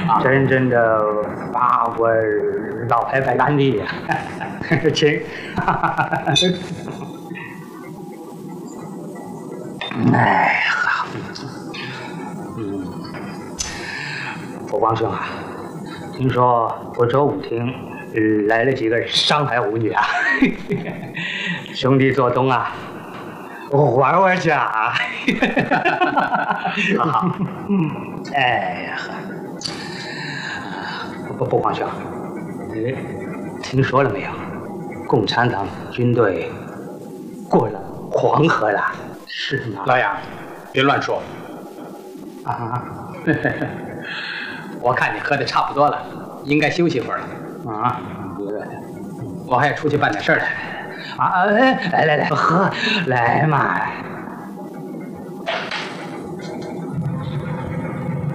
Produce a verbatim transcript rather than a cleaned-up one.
真正的八国老牌白兰地呀，请。哎呀，嗯，佛光兄啊，听说福州舞厅来了几个上海舞女啊，兄弟做东啊，玩玩去啊！好，哎呀，不不，光兄，你听说了没有？共产党军队过了黄河了。是吗？ 老杨，别乱说。 啊， 我看你喝的差不多了，应该休息会儿了。 啊， 我还要出去办点事儿来。 啊，哎，来来来，喝，来嘛。